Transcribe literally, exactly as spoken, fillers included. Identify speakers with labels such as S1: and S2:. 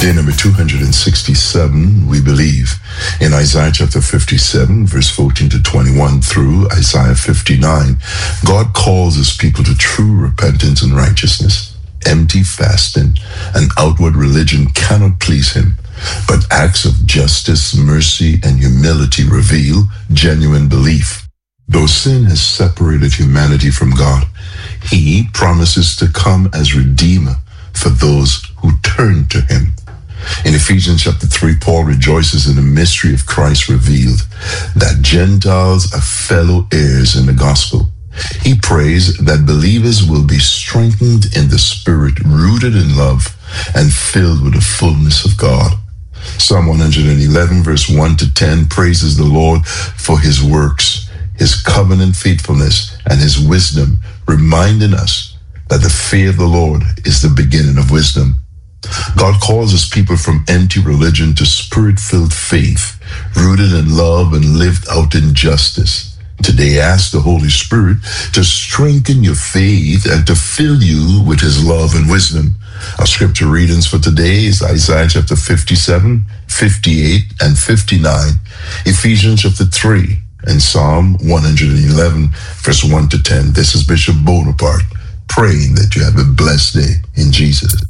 S1: Day number two hundred sixty-seven, we believe in Isaiah chapter fifty-seven, verse fourteen to twenty-one through Isaiah fifty-nine. God calls his people to true repentance and righteousness. Empty fasting and outward religion cannot please him, but acts of justice, mercy, and humility reveal genuine belief. Though sin has separated humanity from God, he promises to come as Redeemer for those who turn to him. In Ephesians chapter three, Paul rejoices in the mystery of Christ revealed, that Gentiles are fellow heirs in the gospel. He prays that believers will be strengthened in the Spirit, rooted in love, and filled with the fullness of God. Psalm one hundred eleven, verse one to ten, praises the Lord for his works, his covenant faithfulness, and his wisdom, reminding us that the fear of the Lord is the beginning of wisdom. God calls his people from empty religion to spirit-filled faith, rooted in love and lived out in justice. Today, ask the Holy Spirit to strengthen your faith and to fill you with his love and wisdom. Our scripture readings for today is Isaiah chapter fifty-seven, fifty-eight, and fifty-nine, Ephesians chapter three, and Psalm one hundred eleven, verse one to ten. This is Bishop Bonaparte, praying that you have a blessed day in Jesus.